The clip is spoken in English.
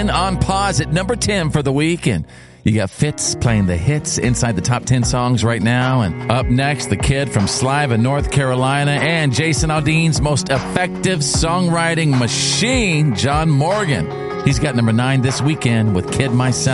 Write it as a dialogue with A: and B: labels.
A: been on pause at number 10 for the week, and you got Fitz playing the hits inside the top 10 songs right now. And up next, the kid from Sliva, North Carolina, and Jason Aldean's most effective songwriting machine, John Morgan. He's got number 9 this weekend with Kid Myself.